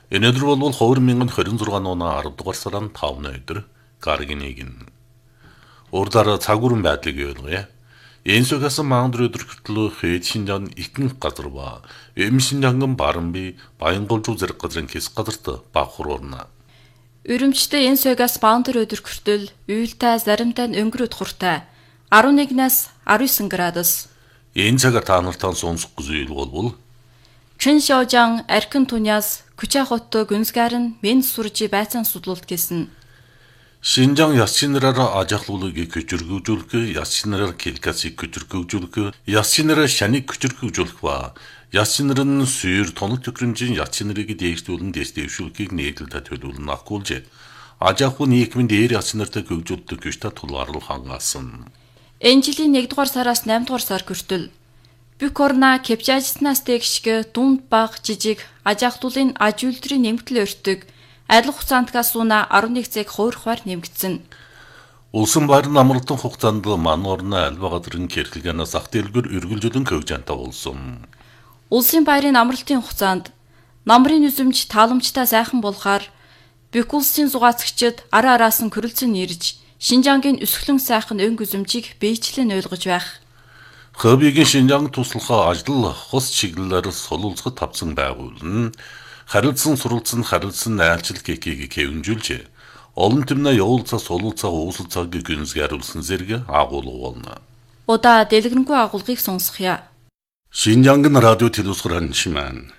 Өнөөдөр бол 2026 оны 10 дугаар сарын 5-ны өдөр гаргийн нэг нь. Урдаар цагуурын байдлыг ойлгоё. Энэ сөгөөс маандар өдөр хүртэл хэд шинжаан ихэнх газар ба эмшинжанган барамби баянгуулжуу зэрэг газрын хэсэг газарт бавхар урна. Өрөмчтэй энэ сойгоос маандар өдөр хүртэл уйлтай заримтай нь өнгөрөөд хуртай 11-аас 19 градус. Энэ цагаар та нартаа сонсох зүйл бол Чиншаожан архин туняас Күчахотто гүнсгарын мен суржи байцаан судлуулт гэсэн. Шинжаан ясчинараар ажиглуулыг көчөргөжүүлэх, ясчинараар келкасыг көчөргөжүүлэх, ясчинараар шаник көчөргөжүүлэх ба ясчинарын сүйр тоног төхрөмжийн ясчинарыг дээшлүүлэн дэвшүүлэхийг нийтлэлд төлөвлөн агуулж, ажиглуу нийгмийн дээр ясчинартай хөгжүүлдэг гэвч тулгарл хангасан. Энэ жилийн 1-р сараас 8-р сар хүртэл Бюкорна Кепчажснаас тэгшгэ дунд баг жижиг ажиглуулын аж үйлдвэрийн нэмэгдэл өртөг адил хугацаантгаас сууна 11 цаг хуурхаар нэмэгдсэн. Улсын байрны амралтын хугацаанд манорны альва газрын кэрхэлгэнээс ах дэлгэр үргэлжлэн хөгжөнтэй болсон. Улсын байрын амралтын хугацаанд намрын үзэмж тааламжтай сайхан болохоор Бюкулсын зугаацагчид ара араас нь көрөлцөн ирж Шинжаангийн өсгөлэн сайхан өнгө үзэмжийг биечлэн ойлгож байх. Хобигийн Шинжаан туслахаа ажил хос чиглэлээр сулуулцахад тавцсан байгуулна. Харилцсан суралцсан айлчил гэхийг хэвнжүүлж, олон түмнээ явуулцаа сулуулцаа уусалцааг гүнзгийруулсан зэрэг агуулгуулна. Удаа дэлгэрэнгүй агуулгыг сонсохъя. Шинжаангийн радио телевизээр шимэн.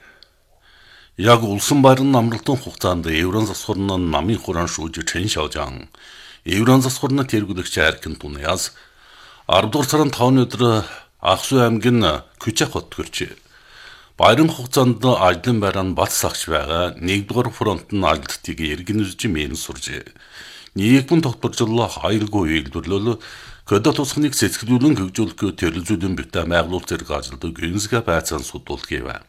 Яг улсын байрны амралтын хугацаанд Еврон засварны намын хураан шүүж Чиншаожан, Еврон засварны тэргүүлэгч архин туняас 10 дугаар сарын 5-ны өдөр Аксу аймгийн Күчахот гэрч баярын хугацаанд ажлын байраа бат сагч байгаа 1-р фронтын ажилтныг эргэн үзэж мен сурж нийгмийн тогтворжлоо аюулгүй үйлдвэрлэл көдө тусахныг сэтгэлүүлэн хөгжүүлэх төрөлзүүдэн битээ байгуулалт зэрэг ажилдаг гүнзгий байцаан судуулах гэв.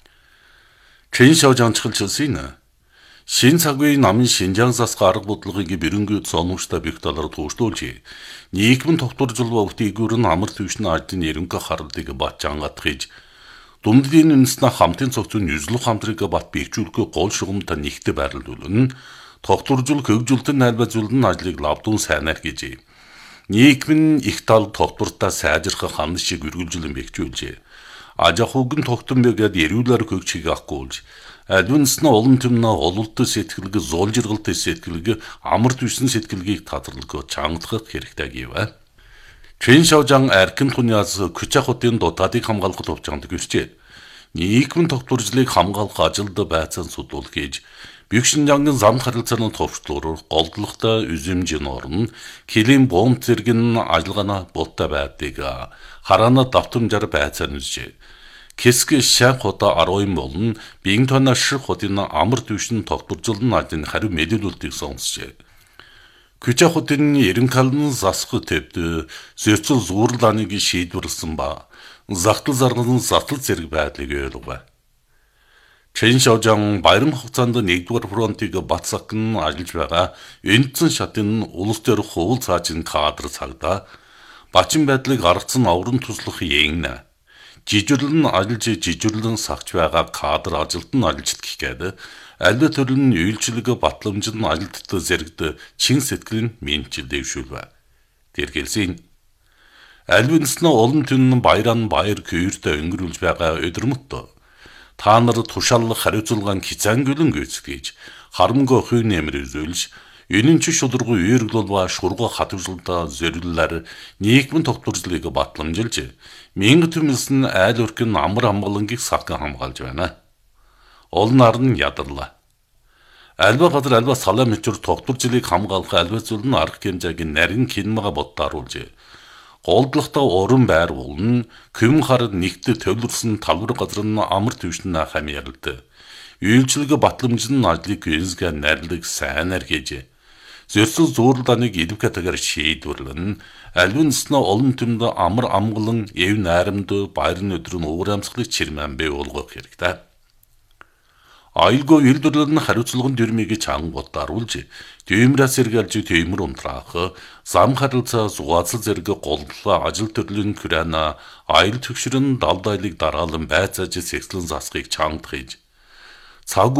Чиншаожан чилсэн шин цагийн намын Шинжаангаас гарга бодлогыг бэрэнгүй сонумжтай бигталаар туушдуулж, нийгмийн тогтворжлоо өвтгийгүр нь амар төвшин ажлын эренхэ харалтыг бат чангатгиж, дундгийн үндэснэ хамтын цогцын yüzлөх хамтрыг бат бийчүүлэх гол шугамтай нэгтэй байрлуулна, тогтворжул хөгжүүлэлтэн найлбазуулсан ажлыг лавдун сайнаар гэж, нийгмийн их тал тогтвортой сайжрах ханд шиг үргэлжлэн бэхжүүлж, ажахугын тогтон бэгэд эрүүлэр хөгжийг агуулж, адвинсны олон түмнэ ололттой сэтгэлг зулжиргалтай сэтгэлг амар төвсөн сэтгэлгийг татварлах чангалах хэрэгтэй гэв. Чиншаожан архин туняас Күчахотын дутаадыг хамгаалах төвчөнд гэрчээ. Нийгмийн тогтворжлыг хамгаалах ажилд байцаан судуулах гэж Бюкшинжангийн зам харилцааны товчлуур голдлогтой үзэмжийн орн килийн бомб зэрэгэн ажиллагааны болтой байдгийг хараана давтамжаар байцаан үзжээ. Кэсг шахота 10 болон биеийн тоноо ших хотын амар төвшин тогтворжлон ажлын хариу мэдээлэлтийг сонсжээ. Күчахотын эренхалн засах төвд зөрчил зуурлааныг шийдвэрлсэн ба захтал зарган затал зэрэг байдлыг ойлгов. Чиншаожан баярын хугацаанд 1-р фронтыг батсагн ажиллаж байгаа Эндсэн шатын улс төр хуул цаажин кадр цагдаа бачин байдлыг аргацсан аврын туслах ягна. Жижирлэн ажиллаж жижирлэн сагч байгаа кадр ажилтан ажилт гэхэд аль төрлийн үйлчлэг батламжид ажилттай зэрэгд чин сэтгэл нь менчил дэвшүүлвэ. Тэрхэлсэн альвинснэ олон түн баяран баяр күйртэй өнгөрүүлж байгаа өдрмөт та нар тушааллах хариуцлагаан хизаангүлэн гүйцэтгэж харамгүй хувь нэмэр үзүүлж Юнинч шударгуу үйрглолва шурга хатвжлалта зориуллаар нийгмийн тогтворжлыг батламжилж, мянга төмөлсөн айл өркөн амар хамгаалангийг сахин хамгаалж байна. Олон нарн ядарлаа. Альва газар альва салаа мичур тогтворжлыг хамгаалах альва зүйл нь арга хэмжээгийн нарийн кинмага бодтааруулж, голдлохтой уран байр болон көм харад нэгт төвлөрсөн талбар газар нь амар төвшин хамьяалд. Үйлчлэг батламжин ажлыг гэнсгэ найрлаг сайнаар хийж зөрсөл зуурлааныг идэвхэтээр шийдвэрлэн альвинснэ олон түмд амар амгалан эв найрамд баярны өдрөн уурамсгалыг чирмэн бий болгох хэрэгтэй. Аюулгүй үйлдвэрлэл нь хариуцлагын дөрмийг чанга бодтааруулж, түймрээс сэргэлж түймэр унтраах, зам харилцаа зугаацал зэрэг голдлоо ажил төрлийн күрэнэ аюул төвшрөн далдайлыг дараалан байцааж сэхлэн засахыг чангадах хийж цаг